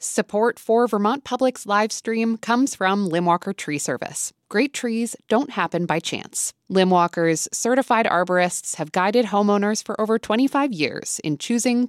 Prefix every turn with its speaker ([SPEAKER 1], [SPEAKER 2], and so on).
[SPEAKER 1] Support for Vermont Public's live stream comes from Limwalker Tree Service. Great trees don't happen by chance. Limwalker's certified arborists have guided homeowners for over 25 years in choosing